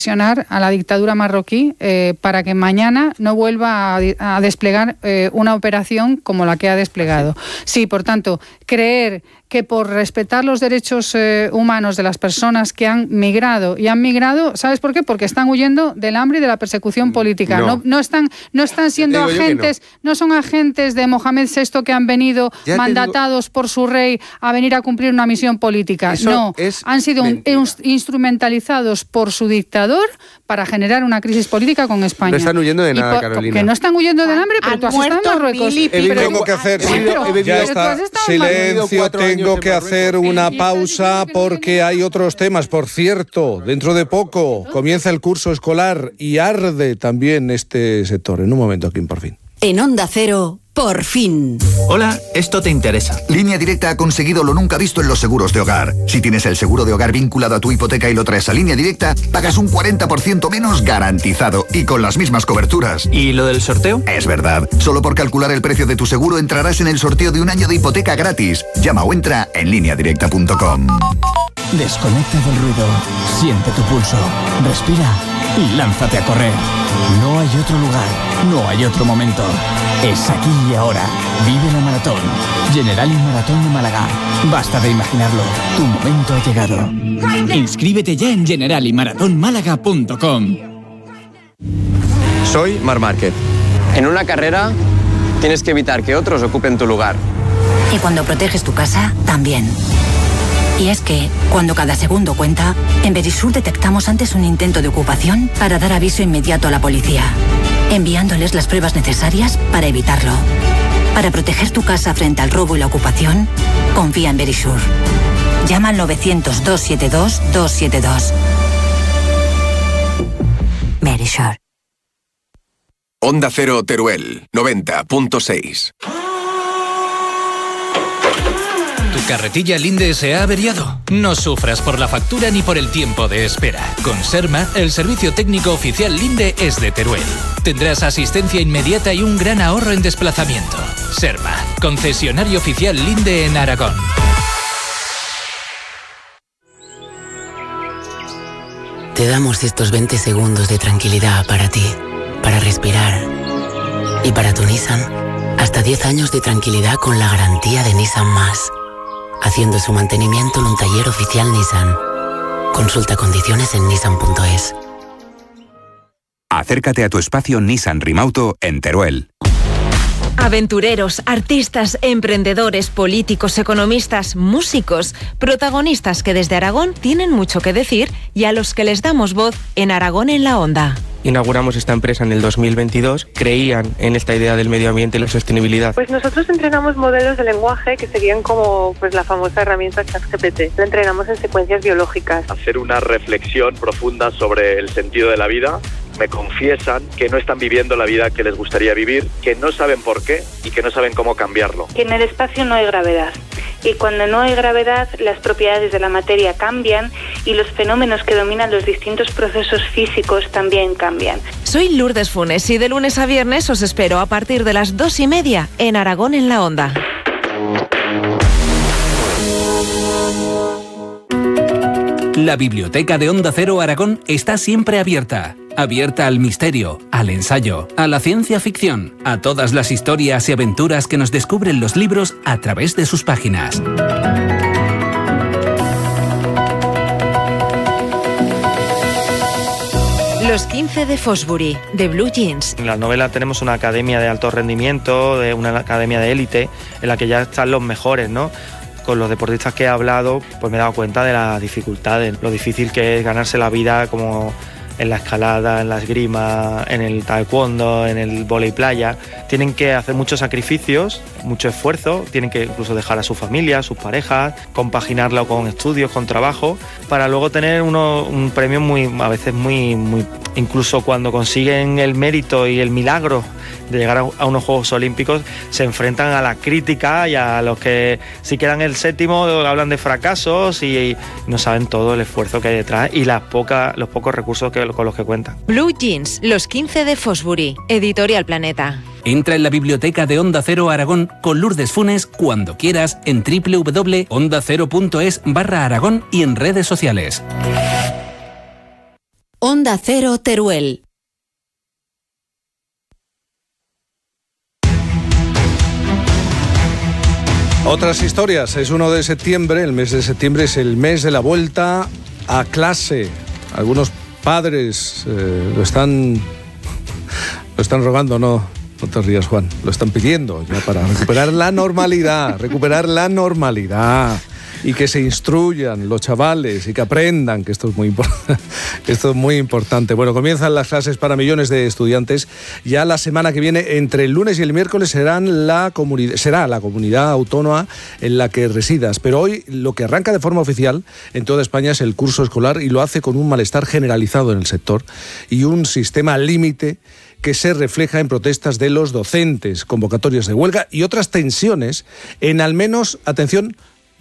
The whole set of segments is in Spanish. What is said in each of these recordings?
a la dictadura marroquí para que mañana no vuelva a desplegar una operación como la que ha desplegado. Sí, por tanto, creer que por respetar los derechos humanos de las personas que han migrado, ¿sabes por qué? Porque están huyendo del hambre y de la persecución política. No están siendo agentes, no son agentes de Mohamed VI que han venido mandatados por su rey a venir a cumplir una misión política. No, han sido instrumentalizados por su dictador para generar una crisis política con España. No están huyendo de nada, Carolina. Que no están huyendo del hambre, pero tú has estado en Marruecos. Tengo que hacer... Ya está, silencio, tengo que hacer una pausa porque hay otros temas. Por cierto, dentro de poco comienza el curso escolar y arde también este sector. En un momento aquí en Por Fin. En Onda Cero, Por Fin. Hola, esto te interesa. Línea Directa ha conseguido lo nunca visto en los seguros de hogar. Si tienes el seguro de hogar vinculado a tu hipoteca y lo traes a Línea Directa, pagas un 40% menos garantizado y con las mismas coberturas. ¿Y lo del sorteo? Es verdad. Solo por calcular el precio de tu seguro entrarás en el sorteo de un año de hipoteca gratis. Llama o entra en lineadirecta.com. Desconecta del ruido, siente tu pulso, respira y lánzate a correr. No hay otro lugar, no hay otro momento. Es aquí y ahora. Vive la maratón. Generali Maratón de Málaga. Basta de imaginarlo. Tu momento ha llegado. Inscríbete ya en generaliMaratónmálaga.com. Soy Marc Márquez. En una carrera tienes que evitar que otros ocupen tu lugar. Y cuando proteges tu casa, también. Y es que, cuando cada segundo cuenta, en Verisur detectamos antes un intento de ocupación para dar aviso inmediato a la policía, enviándoles las pruebas necesarias para evitarlo. Para proteger tu casa frente al robo y la ocupación, confía en Verisur. Llama al 900-272-272. Verisur. Onda Cero Teruel, 90.6. ¿Tu carretilla Linde se ha averiado? No sufras por la factura ni por el tiempo de espera. Con Serma, el servicio técnico oficial Linde es de Teruel. Tendrás asistencia inmediata y un gran ahorro en desplazamiento. Serma, concesionario oficial Linde en Aragón. Te damos estos 20 segundos de tranquilidad para ti, para respirar. Y para tu Nissan, hasta 10 años de tranquilidad con la garantía de Nissan Más. Haciendo su mantenimiento en un taller oficial Nissan. Consulta condiciones en nissan.es. Acércate a tu espacio Nissan Rimauto en Teruel. Aventureros, artistas, emprendedores, políticos, economistas, músicos, protagonistas que desde Aragón tienen mucho que decir y a los que les damos voz en Aragón en la Onda. Inauguramos esta empresa en el 2022, creían en esta idea del medio ambiente y la sostenibilidad. Pues nosotros entrenamos modelos de lenguaje que serían como la famosa herramienta ChatGPT. La entrenamos en secuencias biológicas. Hacer una reflexión profunda sobre el sentido de la vida. Me confiesan que no están viviendo la vida que les gustaría vivir, que no saben por qué y que no saben cómo cambiarlo. Que en el espacio no hay gravedad. Y cuando no hay gravedad, las propiedades de la materia cambian y los fenómenos que dominan los distintos procesos físicos también cambian. Soy Lourdes Funes y de lunes a viernes os espero a partir de las 2:30 en Aragón en la Onda. La biblioteca de Onda Cero Aragón está siempre abierta. Abierta al misterio, al ensayo, a la ciencia ficción, a todas las historias y aventuras que nos descubren los libros a través de sus páginas. Los 15 de Fosbury, de Blue Jeans. En la novela tenemos una academia de alto rendimiento, una academia de élite, en la que ya están los mejores, ¿no? Con los deportistas que he hablado, pues me he dado cuenta de las dificultades, lo difícil que es ganarse la vida como en la escalada, en la esgrima, en el taekwondo, en el vóley playa. Tienen que hacer muchos sacrificios, mucho esfuerzo, tienen que incluso dejar a su familia, a sus parejas, compaginarlo con estudios, con trabajo, para luego tener un premio a veces muy, incluso cuando consiguen el mérito y el milagro de llegar a unos Juegos Olímpicos, se enfrentan a la crítica y a los que si quedan el séptimo hablan de fracasos y no saben todo el esfuerzo que hay detrás y los pocos recursos con los que cuentan. Blue Jeans, los 15 de Fosbury, Editorial Planeta. Entra en la biblioteca de Onda Cero Aragón con Lourdes Funes cuando quieras en www.ondacero.es/Aragón y en redes sociales. Onda Cero Teruel. Otras historias. Es 1 de septiembre, el mes de septiembre es el mes de la vuelta a clase. Algunos padres lo están rogando, no te rías, Juan, lo están pidiendo ya para recuperar la normalidad, y que se instruyan los chavales y que aprendan, que esto es muy importante. Bueno, comienzan las clases para millones de estudiantes. Ya la semana que viene, entre el lunes y el miércoles, será la comunidad autónoma en la que residas. Pero hoy lo que arranca de forma oficial en toda España es el curso escolar, y lo hace con un malestar generalizado en el sector y un sistema límite que se refleja en protestas de los docentes, convocatorias de huelga y otras tensiones en al menos, atención,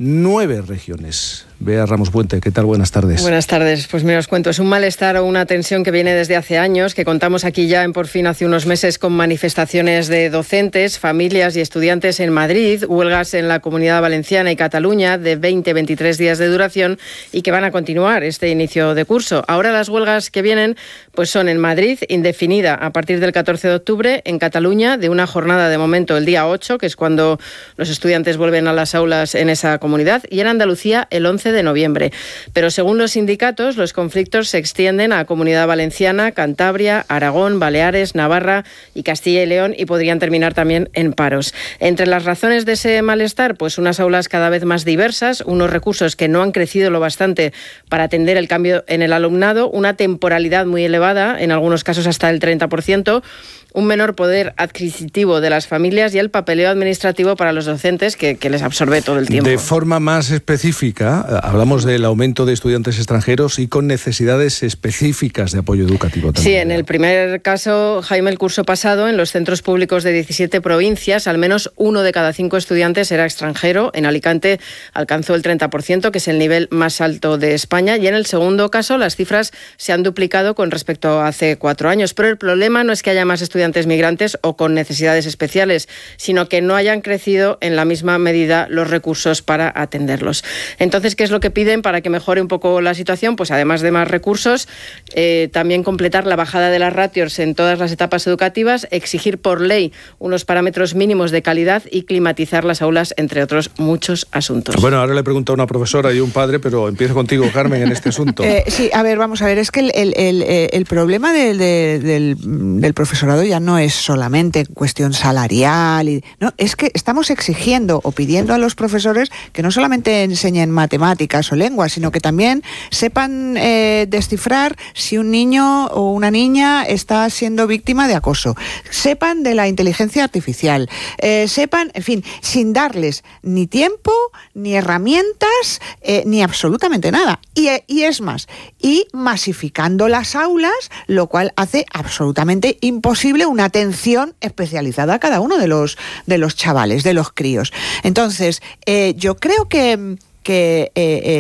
9 regiones. Bea Ramos Puente, ¿qué tal? Buenas tardes. Buenas tardes. Pues mira, os cuento, es un malestar o una tensión que viene desde hace años, que contamos aquí ya en Por Fin hace unos meses con manifestaciones de docentes, familias y estudiantes en Madrid, huelgas en la Comunidad Valenciana y Cataluña de 20-23 días de duración y que van a continuar este inicio de curso. Ahora las huelgas que vienen pues son en Madrid, indefinida a partir del 14 de octubre, en Cataluña, de una jornada de momento el día 8, que es cuando los estudiantes vuelven a las aulas en esa comunidad, y en Andalucía el 11 de noviembre. Pero según los sindicatos, los conflictos se extienden a Comunidad Valenciana, Cantabria, Aragón, Baleares, Navarra y Castilla y León, y podrían terminar también en paros. Entre las razones de ese malestar, pues unas aulas cada vez más diversas, unos recursos que no han crecido lo bastante para atender el cambio en el alumnado, una temporalidad muy elevada, en algunos casos hasta el 30%, un menor poder adquisitivo de las familias y el papeleo administrativo para los docentes que les absorbe todo el tiempo. De forma más específica, hablamos del aumento de estudiantes extranjeros y con necesidades específicas de apoyo educativo también. Sí, en el primer caso, Jaime, el curso pasado, en los centros públicos de 17 provincias, al menos 1 de cada 5 estudiantes era extranjero. En Alicante alcanzó el 30%, que es el nivel más alto de España. Y en el segundo caso, las cifras se han duplicado con respecto a hace 4 años. Pero el problema no es que haya más estudiantes migrantes o con necesidades especiales, sino que no hayan crecido en la misma medida los recursos para atenderlos. Entonces, ¿qué es lo que piden para que mejore un poco la situación? Pues además de más recursos, también completar la bajada de las ratios en todas las etapas educativas, exigir por ley unos parámetros mínimos de calidad y climatizar las aulas, entre otros muchos asuntos. Bueno, ahora le pregunto a una profesora y un padre, pero empiezo contigo, Carmen, en este asunto. Sí, a ver, vamos a ver, es que el problema del profesorado ya no es solamente cuestión salarial, no, es que estamos exigiendo o pidiendo a los profesores que no solamente enseñen matemáticas o lenguas, sino que también sepan descifrar si un niño o una niña está siendo víctima de acoso, sepan de la inteligencia artificial, sepan, en fin, sin darles ni tiempo, ni herramientas, ni absolutamente nada. Y es más, y masificando las aulas, lo cual hace absolutamente imposible una atención especializada a cada uno de los chavales, de los críos. Entonces, yo creo que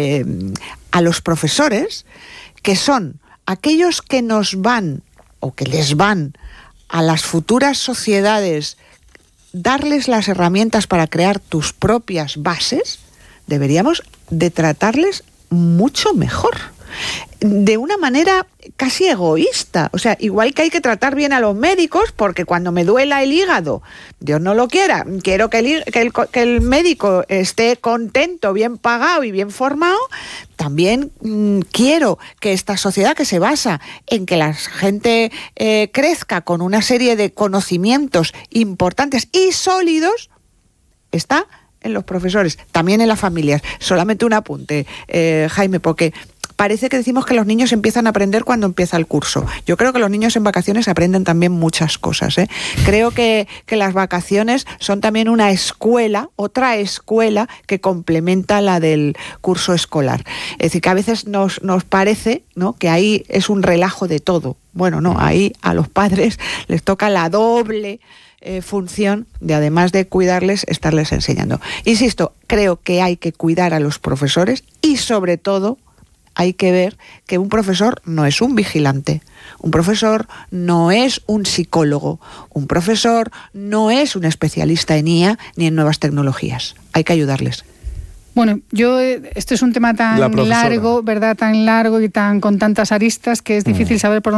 a los profesores, que son aquellos que nos van o que les van a las futuras sociedades, darles las herramientas para crear tus propias bases, deberíamos de tratarles mucho mejor. De una manera casi egoísta. O sea, igual que hay que tratar bien a los médicos, porque cuando me duela el hígado, Dios no lo quiera, quiero que el médico esté contento, bien pagado y bien formado. También quiero que esta sociedad, que se basa en que la gente crezca con una serie de conocimientos importantes y sólidos, está en los profesores, también en las familias. Solamente un apunte, Jaime, porque parece que decimos que los niños empiezan a aprender cuando empieza el curso. Yo creo que los niños en vacaciones aprenden también muchas cosas, ¿eh? Creo que las vacaciones son también una escuela, otra escuela que complementa la del curso escolar. Es decir, que a veces nos parece, ¿no?, que ahí es un relajo de todo. Bueno, no, ahí a los padres les toca la doble función de, además de cuidarles, estarles enseñando. Insisto, creo que hay que cuidar a los profesores y, sobre todo, hay que ver que un profesor no es un vigilante, un profesor no es un psicólogo, un profesor no es un especialista en IA ni en nuevas tecnologías. Hay que ayudarles. Bueno, esto es un tema tan largo, ¿verdad? Tan largo y con tantas aristas que es difícil saber por dónde